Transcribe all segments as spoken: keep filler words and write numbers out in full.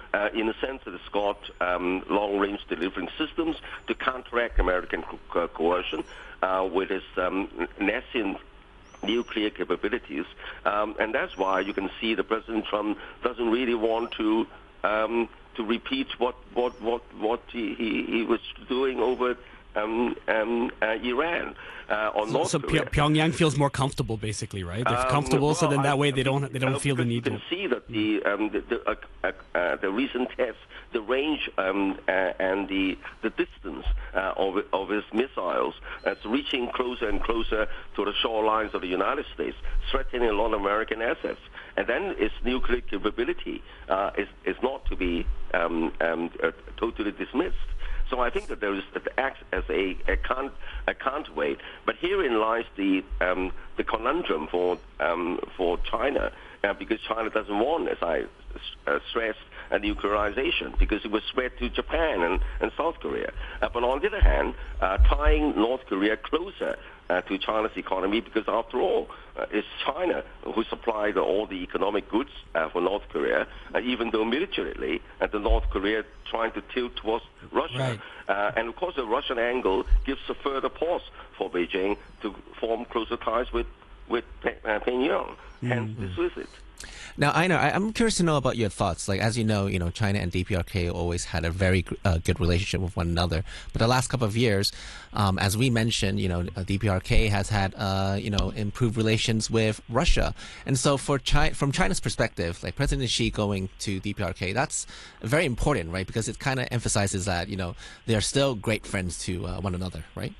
uh, in the sense that it's got um, long-range delivering systems to counteract American co- coercion uh, with its um, nascent nuclear capabilities. Um, and that's why you can see that President Trump doesn't really want to um, to repeat what what what what he, he, he was doing over um, um, uh, Iran uh, or North so Korea. So Pyongyang feels more comfortable, basically, right? They're Um, comfortable, well, so then that I, way they don't they don't uh, feel the need you can to. see that the um, the the, uh, uh, uh, the recent tests, the range um, uh, and the the distance uh, of of his missiles, it's reaching closer and closer to the shorelines of the United States, threatening a lot of American assets. And then its nuclear capability uh, is is not to be um, um, uh, totally dismissed. So I think that there is it acts as a, a can't a can't wait. But herein lies the um, the conundrum for um, for China, uh, because China doesn't want, as I uh, stressed, a nuclearization, because it was spread to Japan and, and South Korea. Uh, but on the other hand, uh, tying North Korea closer uh, to China's economy, because after all, uh, it's China who supplied all the economic goods uh, for North Korea, uh, even though militarily, uh, the North Korea trying to tilt towards Russia. Right. Uh, and of course, the Russian angle gives a further pause for Beijing to form closer ties with with uh, Pyongyang. Hence Mm-hmm. this visit. Now, I know I, I'm curious to know about your thoughts. Like, as you know, you know, China and D P R K always had a very uh, good relationship with one another. But the last couple of years, um, as we mentioned, you know, D P R K has had, uh, you know, improved relations with Russia. And so, for China, from China's perspective, like President Xi going to D P R K, that's very important, right? Because it kind of emphasizes that, you know, they are still great friends to uh, one another, right?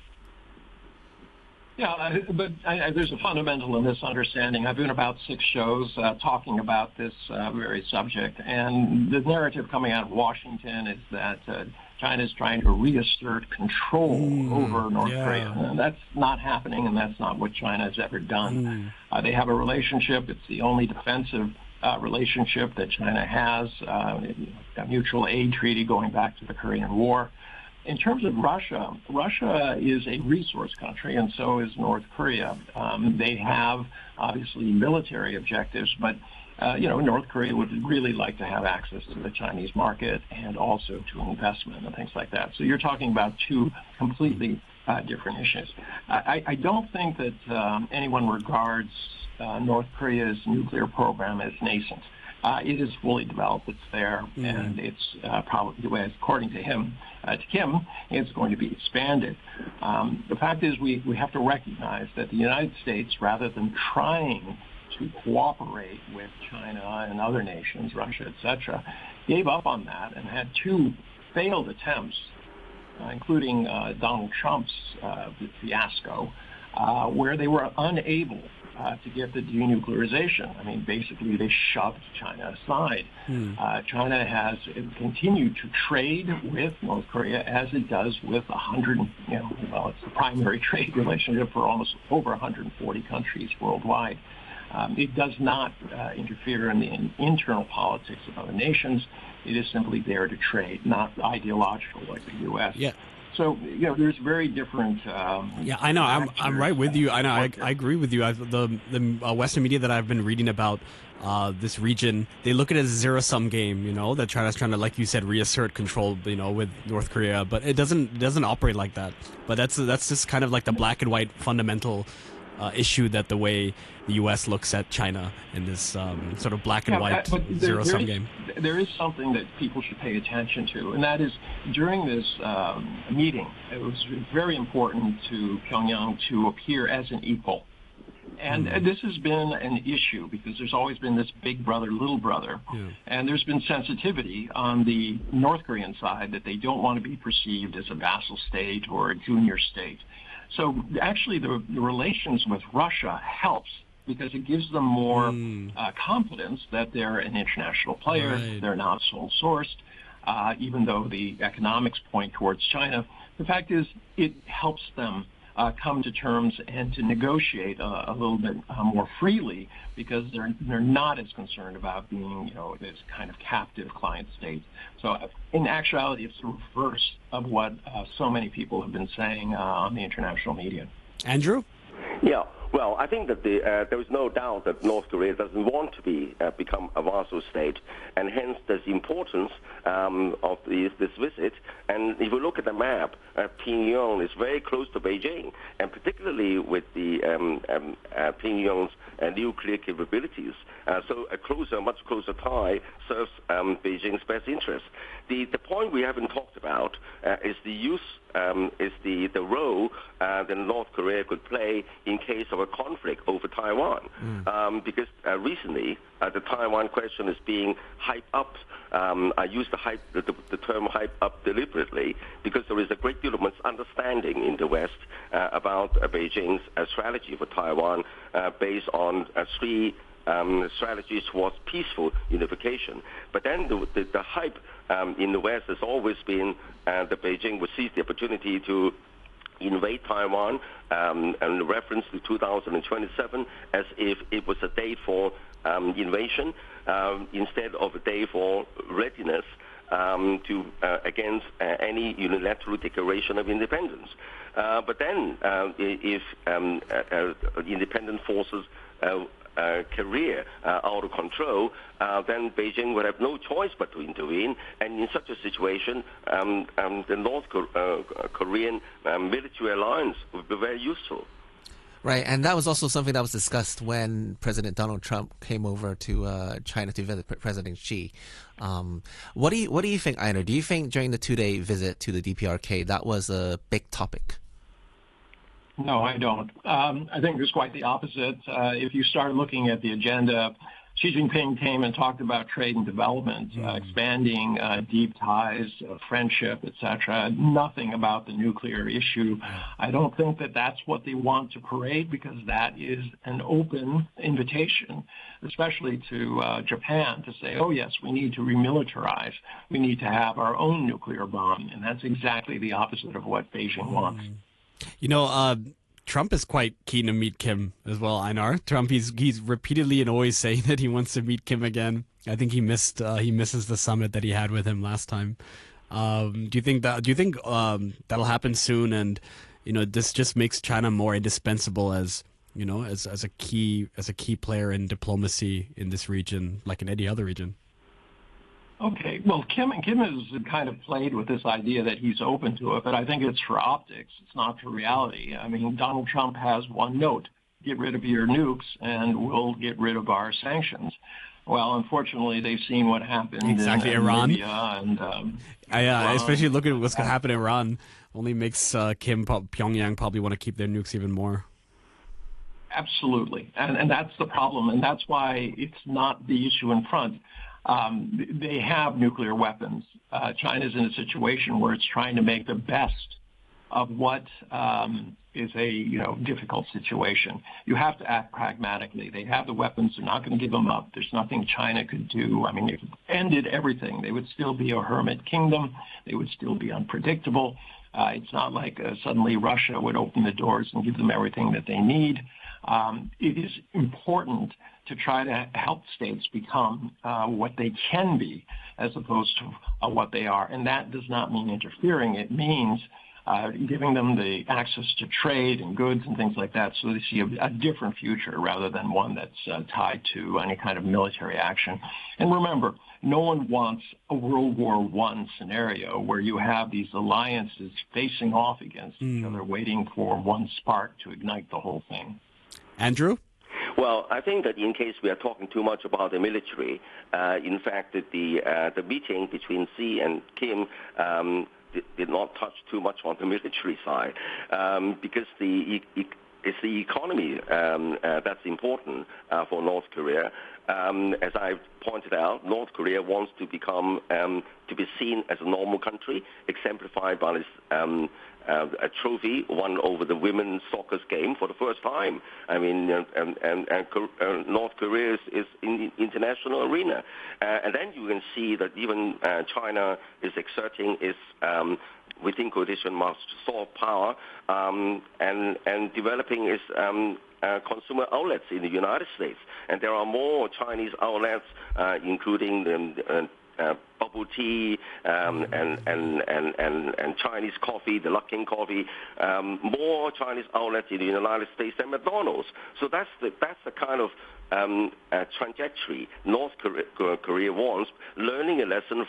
Yeah, but I, I, there's a fundamental misunderstanding. I've been about six shows uh, talking about this uh, very subject, and the narrative coming out of Washington is that uh, China is trying to reassert control mm, over North yeah. Korea. And that's not happening, and that's not what China has ever done. Mm. Uh, they have a relationship. It's the only defensive uh, relationship that China has, uh, a mutual aid treaty going back to the Korean War. In terms of Russia, Russia is a resource country, and so is North Korea. Um, they have, obviously, military objectives, but, uh, you know, North Korea would really like to have access to the Chinese market and also to investment and things like that. So you're talking about two completely uh, different issues. I, I don't think that um, anyone regards uh, North Korea's nuclear program as nascent. Uh, it is fully developed. It's there, mm-hmm. and it's uh, probably, according to him, uh, to Kim, it's going to be expanded. Um, the fact is, we, we have to recognize that the United States, rather than trying to cooperate with China and other nations, Russia, et cetera, gave up on that and had two failed attempts, uh, including uh, Donald Trump's uh, fiasco, uh, where they were unable Uh, to get the denuclearization. I mean, basically, they shoved China aside. Hmm. Uh, China has continued to trade with North Korea as it does with one hundred, you know, well, it's the primary trade relationship for almost over one hundred forty countries worldwide. Um, it does not uh, interfere in the in internal politics of other nations. It is simply there to trade, not ideological like the U S. Yeah. So, you know, there's very different. Um, yeah, I know. I'm I'm right with you. I know. I, I agree with you. I, the the uh, Western media that I've been reading about uh, this region, they look at it as a zero sum game. You know, that China's trying to, like you said, reassert control. You know, with North Korea, but it doesn't it doesn't operate like that. But that's that's just kind of like the black and white fundamental uh, issue that the way the U S looks at China in this um, sort of black and yeah, white there, zero sum there is, game. There is something that people should pay attention to, and that is during this um, meeting, it was very important to Pyongyang to appear as an equal. And mm-hmm. this has been an issue because there's always been this big brother, little brother. Yeah. And there's been sensitivity on the North Korean side that they don't want to be perceived as a vassal state or a junior state. So actually the, the relations with Russia helps because it gives them more mm. uh, confidence that they're an international player, right. They're not sole sourced, uh, even though the economics point towards China. The fact is it helps them uh, come to terms and to negotiate uh, a little bit uh, more freely because they're they're not as concerned about being, you know, this kind of captive client state. So in actuality, it's the reverse of what uh, so many people have been saying uh, on the international media. Andrew? Yeah. Well, I think that the, uh, there is no doubt that North Korea doesn't want to be uh, become a vassal state, and hence there's the importance um, of the, this visit. And if you look at the map, uh, Pyongyang is very close to Beijing, and particularly with the um, um, uh, Pyongyang's uh, nuclear capabilities. Uh, so a closer, much closer tie serves um, Beijing's best interest. The the point we haven't talked about uh, is the use. Um, is the, the role uh, that North Korea could play in case of a conflict over Taiwan. Mm. Um, because uh, recently, uh, the Taiwan question is being hyped up. Um, I use the, hype, the, the term hype up deliberately because there is a great deal of misunderstanding in the West uh, about uh, Beijing's uh, strategy for Taiwan uh, based on uh, three Um, strategies towards peaceful unification. But then the, the, the hype um, in the West has always been uh, that Beijing would seize the opportunity to invade Taiwan um, in reference to two thousand twenty-seven as if it was a day for um, invasion um, instead of a day for readiness um, to uh, against uh, any unilateral declaration of independence. Uh, but then uh, if um, uh, uh, independent forces uh, Uh, career uh, out of control, uh, then Beijing would have no choice but to intervene. And in such a situation, um, um, the North Cor- uh, Korean um, military alliance would be very useful. Right, and that was also something that was discussed when President Donald Trump came over to uh, China to visit President Xi. Um, what do you what do you think, Einar? Do you think during the two-day visit to the D P R K that was a big topic? No, I don't. Um, I think it's quite the opposite. Uh, if you start looking at the agenda, Xi Jinping came and talked about trade and development, uh, expanding uh, deep ties, uh, friendship, et cetera. Nothing about the nuclear issue. I don't think that that's what they want to parade because that is an open invitation, especially to uh, Japan, to say, oh, yes, we need to remilitarize. We need to have our own nuclear bomb. And that's exactly the opposite of what Beijing wants. You know, uh, Trump is quite keen to meet Kim as well, Einar. Trump, he's he's repeatedly and always saying that he wants to meet Kim again. I think he missed uh, he misses the summit that he had with him last time. Um, do you think that do you think um, that'll happen soon? And you know, this just makes China more indispensable as you know as as a key as a key player in diplomacy in this region, like in any other region. Okay, well, Kim Kim has kind of played with this idea that he's open to it, but I think it's for optics. It's not for reality. I mean, Donald Trump has one note: get rid of your nukes, and we'll get rid of our sanctions. Well, unfortunately, they've seen what happened exactly in, in Iran, Libya and um, I, uh, Iran. especially looking at what's going to happen in Iran, only makes uh, Kim Pyongyang probably want to keep their nukes even more. Absolutely, and and that's the problem, and that's why it's not the issue in front. Um, they have nuclear weapons. Uh, China's in a situation where it's trying to make the best of what um, is a you know difficult situation. You have to act pragmatically. They have the weapons. They're not going to give them up. There's nothing China could do. I mean, if it ended everything, they would still be a hermit kingdom. They would still be unpredictable. Uh, it's not like uh, suddenly Russia would open the doors and give them everything that they need. Um, it is important to try to help states become uh, what they can be as opposed to uh, what they are. And that does not mean interfering. It means uh, giving them the access to trade and goods and things like that so they see a, a different future rather than one that's uh, tied to any kind of military action. And remember, no one wants a World War One scenario where you have these alliances facing off against mm. each other, waiting for one spark to ignite the whole thing. Andrew? Well, I think that in case we are talking too much about the military, uh, in fact, that the uh, the meeting between Xi and Kim um, did, did not touch too much on the military side um, because the e- e- it's the economy um, uh, that's important uh, for North Korea. Um, as I pointed out, North Korea wants to become um, to be seen as a normal country, exemplified by this um, uh, a trophy won over the women's soccer game for the first time. I mean, uh, and, and, and uh, North Korea is, is in the international arena. Uh, and then you can see that even uh, China is exerting its um, within quotation marks soft power um, and, and developing its um, uh, consumer outlets in the United States. And there are more Chinese outlets, uh, including the uh, uh, bubble tea um, and, and, and, and, and Chinese coffee, the Luckin coffee, um, more Chinese outlets in the United States than McDonald's. So that's the, that's the kind of um, uh, trajectory North Korea, Korea wants, learning a lesson